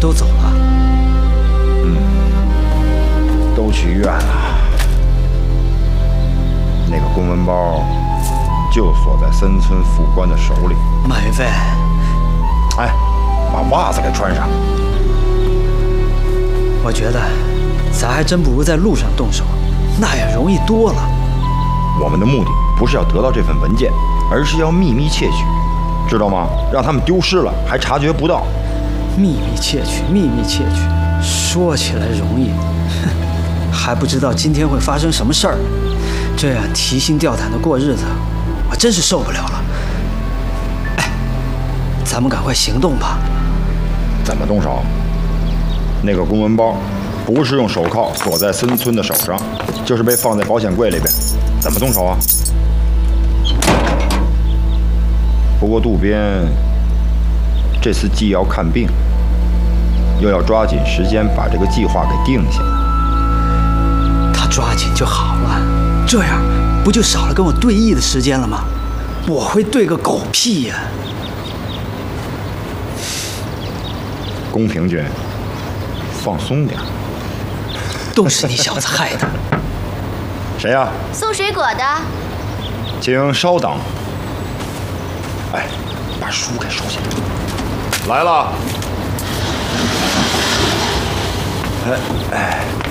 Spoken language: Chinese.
都走了？ 都去医院了。那个公文包就锁在森村副官的手里。 马云飞， 哎，把袜子给穿上。 我觉得咱还真不如在路上动手，那也容易多了。 我们的目的不是要得到这份文件，而是要秘密窃取，知道吗？让他们丢失了还察觉不到。 秘密窃取，秘密窃取，说起来容易，还不知道今天会发生什么事儿。这样提心吊胆的过日子，我真是受不了了。哎，咱们赶快行动吧。 怎么动手？那个公文包不是用手铐锁在森村的手上，就是被放在保险柜里边。怎么动手啊？不过渡边这次既要看病，又要抓紧时间把这个计划给定下来。 他抓紧就好了，这样不就少了跟我对弈的时间了吗？我会对个狗屁呀！ 宫平君，放松点。 都是你小子害的。 谁呀？ 送水果的。 请稍等。哎，把书给收下。来了。哎。